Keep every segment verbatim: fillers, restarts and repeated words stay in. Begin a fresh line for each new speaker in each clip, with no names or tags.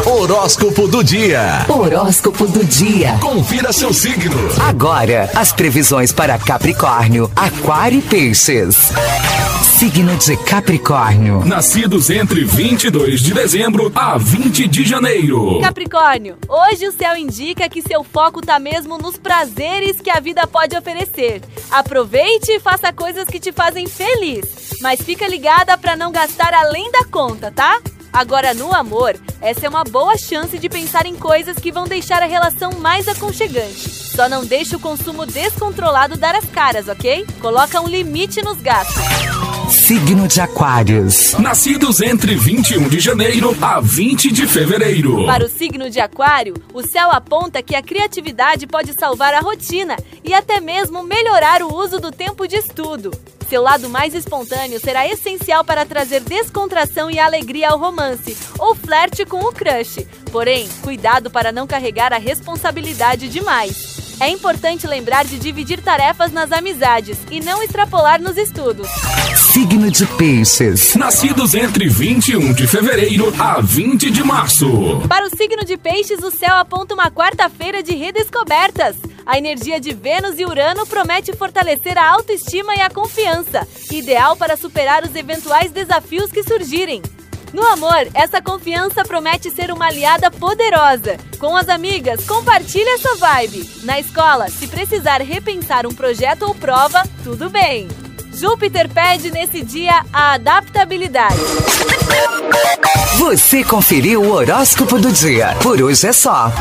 Horóscopo do dia.
Horóscopo do dia.
Confira seu signo.
Agora, as previsões para Capricórnio, Aquário e Peixes. Signo de Capricórnio.
Nascidos entre vinte e dois de dezembro a vinte de janeiro.
Capricórnio, hoje o céu indica que seu foco tá mesmo nos prazeres que a vida pode oferecer. Aproveite e faça coisas que te fazem feliz. Mas fica ligada para não gastar além da conta, tá? Agora, no amor, essa é uma boa chance de pensar em coisas que vão deixar a relação mais aconchegante. Só não deixe o consumo descontrolado dar as caras, ok? Coloca um limite nos gastos.
Signo de Aquários.
Nascidos entre vinte e um de janeiro a vinte de fevereiro.
Para o signo de Aquário, o céu aponta que a criatividade pode salvar a rotina e até mesmo melhorar o uso do tempo de estudo. Seu lado mais espontâneo será essencial para trazer descontração e alegria ao romance ou flerte com o crush. Porém, cuidado para não carregar a responsabilidade demais. É importante lembrar de dividir tarefas nas amizades e não extrapolar nos estudos.
Signo de Peixes.
Nascidos entre vinte e um de fevereiro a vinte de março.
Para o signo de Peixes, o céu aponta uma quarta-feira de redescobertas. A energia de Vênus e Urano promete fortalecer a autoestima e a confiança, ideal para superar os eventuais desafios que surgirem. No amor, essa confiança promete ser uma aliada poderosa. Com as amigas, compartilhe a sua vibe. Na escola, se precisar repensar um projeto ou prova, tudo bem. Júpiter pede nesse dia a adaptabilidade.
Você conferiu o horóscopo do dia. Por hoje é só.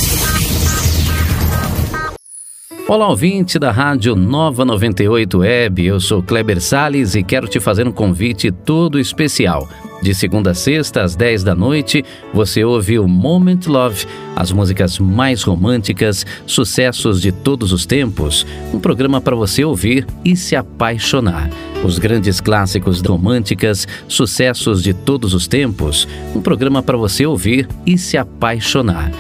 Olá, ouvinte da Rádio Nova noventa e oito Web, eu sou Kleber Salles e quero te fazer um convite todo especial. De segunda a sexta, às dez da noite, você ouve o Moment Love, as músicas mais românticas, sucessos de todos os tempos, um programa para você ouvir e se apaixonar. Os grandes clássicos românticas, sucessos de todos os tempos, um programa para você ouvir e se apaixonar.